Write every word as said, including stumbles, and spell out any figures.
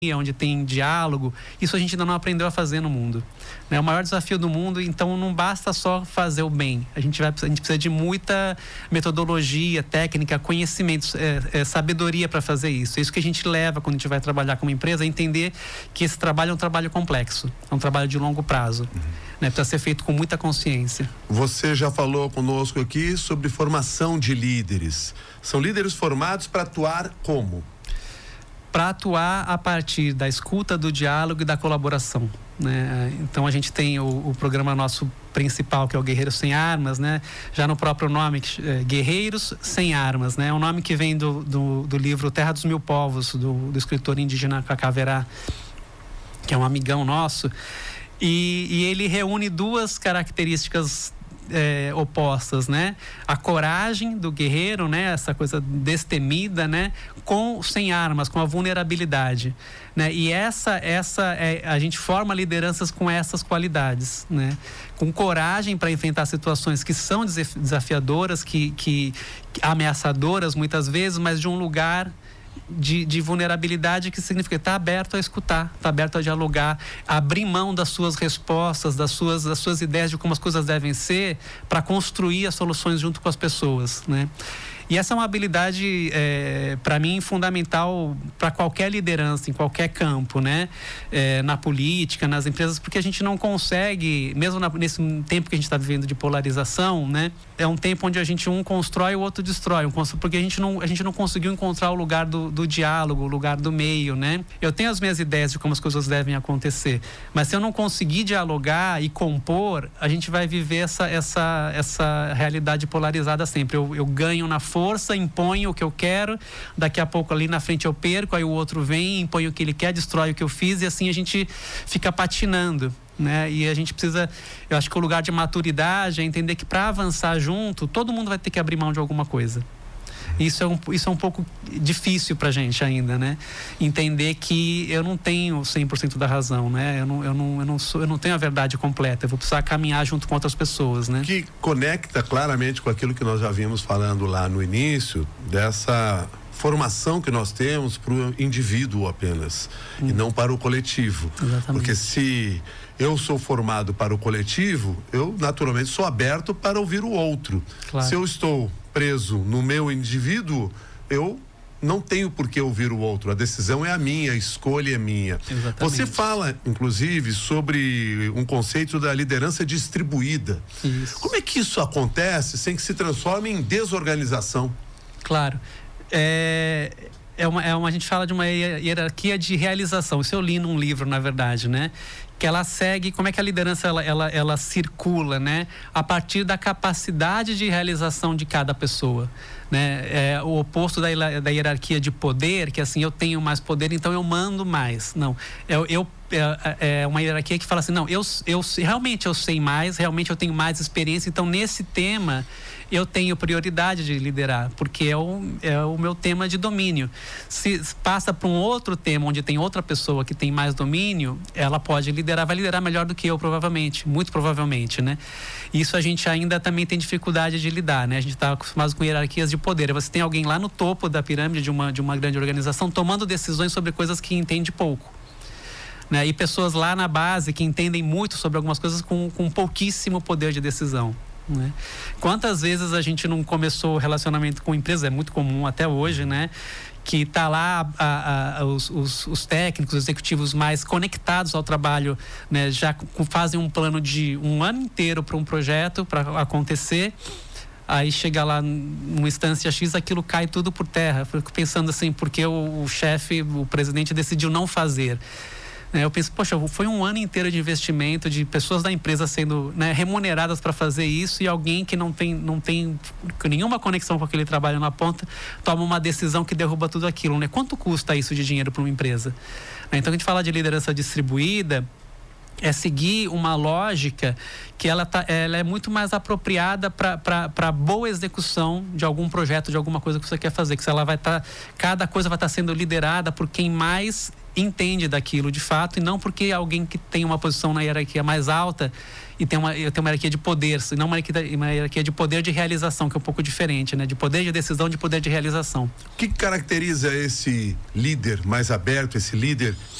onde tem diálogo, isso a gente ainda não aprendeu a fazer no mundo. É o maior desafio do mundo, então não basta só fazer o bem. A gente, vai, a gente precisa de muita metodologia, técnica, conhecimento, é, é, sabedoria para fazer isso. É isso que a gente leva quando a gente vai trabalhar com uma empresa, a entender que esse trabalho é um trabalho complexo, é um trabalho de longo prazo. Uhum. Né, precisa ser feito com muita consciência. Você já falou conosco aqui sobre formação de líderes. São líderes formados para atuar como? Para atuar a partir da escuta, do diálogo e da colaboração, né? Então a gente tem o, o programa nosso principal, que é o Guerreiros Sem Armas, né? Já no próprio nome, é, Guerreiros Sem Armas, né? É um nome que vem do, do, do livro Terra dos Mil Povos, do, do escritor indígena Cacaverá, que é um amigão nosso, e, e ele reúne duas características É, opostas, né? A coragem do guerreiro, né? Essa coisa destemida, né? Com sem armas, com a vulnerabilidade, né? E essa, essa é, a gente forma lideranças com essas qualidades, né? Com coragem para enfrentar situações que são desafiadoras, que, que ameaçadoras muitas vezes, mas de um lugar De, de vulnerabilidade, que significa estar aberto a escutar, estar aberto a dialogar, abrir mão das suas respostas, das suas, das suas ideias de como as coisas devem ser, para construir as soluções junto com as pessoas, né? E essa é uma habilidade, é, para mim, fundamental para qualquer liderança, em qualquer campo, né? É, na política, nas empresas, porque a gente não consegue, mesmo na, nesse tempo que a gente está vivendo de polarização, né? É um tempo onde a gente um constrói, o outro destrói, um constrói, porque a gente não, a gente não conseguiu encontrar o lugar do, do diálogo, o lugar do meio, né? Eu tenho as minhas ideias de como as coisas devem acontecer, mas se eu não conseguir dialogar e compor, a gente vai viver essa, essa, essa realidade polarizada sempre. Eu, eu ganho na força, força, imponho o que eu quero, daqui a pouco ali na frente eu perco, aí o outro vem, impõe o que ele quer, destrói o que eu fiz, e assim a gente fica patinando, né? E a gente precisa, eu acho que o lugar de maturidade é entender que para avançar junto, todo mundo vai ter que abrir mão de alguma coisa. Isso é um, isso é um pouco difícil pra gente ainda, né? Entender que eu não tenho cem por cento da razão, né? Eu não, eu, não, eu, não sou, eu não tenho a verdade completa. Eu vou precisar caminhar junto com outras pessoas, né? Que conecta claramente com aquilo que nós já vimos falando lá no início, dessa formação que nós temos para o indivíduo apenas, hum. e não para o coletivo. Exatamente. Porque se eu sou formado para o coletivo, eu naturalmente sou aberto para ouvir o outro. Claro. Se eu estou preso no meu indivíduo, eu não tenho por que ouvir o outro. A decisão é a minha, a escolha é minha. Exatamente. Você fala, inclusive, sobre um conceito da liderança distribuída. Isso. Como é que isso acontece sem que se transforme em desorganização? Claro. É... É uma, é uma, a gente fala de uma hierarquia de realização. Isso eu li num livro, na verdade, né? Que ela segue, como é que a liderança ela, ela, ela circula, né? A partir da capacidade de realização de cada pessoa, né? É o oposto da, da hierarquia de poder, que assim, eu tenho mais poder, então eu mando mais. Não, eu, eu é, é uma hierarquia que fala assim, não, eu, eu realmente eu sei mais, realmente eu tenho mais experiência, então nesse tema eu tenho prioridade de liderar, porque é o, é o meu tema de domínio. Se passa para um outro tema, onde tem outra pessoa que tem mais domínio, ela pode liderar, vai liderar melhor do que eu, provavelmente, muito provavelmente, né? Isso a gente ainda também tem dificuldade de lidar, né? A gente está acostumado com hierarquias de poder. Você tem alguém lá no topo da pirâmide de uma, de uma grande organização tomando decisões sobre coisas que entende pouco, né? E pessoas lá na base que entendem muito sobre algumas coisas com, com pouquíssimo poder de decisão, né? Quantas vezes a gente não começou relacionamento com empresa, é muito comum até hoje, né? Que tá lá a, a, os, os, os técnicos, os executivos mais conectados ao trabalho, né? Já fazem um plano de um ano inteiro para um projeto para acontecer. Aí chega lá numa instância X, aquilo cai tudo por terra. Fico pensando assim, porque o, o chefe, o presidente decidiu não fazer. Eu penso, poxa, foi um ano inteiro de investimento, de pessoas da empresa sendo, né, remuneradas para fazer isso, e alguém que não tem, não tem nenhuma conexão com aquele trabalho na ponta toma uma decisão que derruba tudo aquilo, né? Quanto custa isso de dinheiro para uma empresa? Então a gente fala de liderança distribuída, é seguir uma lógica que ela, tá, ela é muito mais apropriada para boa execução de algum projeto, de alguma coisa que você quer fazer, que ela vai estar, tá, cada coisa vai estar tá sendo liderada por quem mais entende daquilo de fato, e não porque alguém que tem uma posição na hierarquia mais alta e tem uma, tem uma hierarquia de poder, não uma hierarquia, uma hierarquia de poder de realização, que é um pouco diferente, né? De poder de decisão, de poder de realização. O que caracteriza esse líder mais aberto, esse líder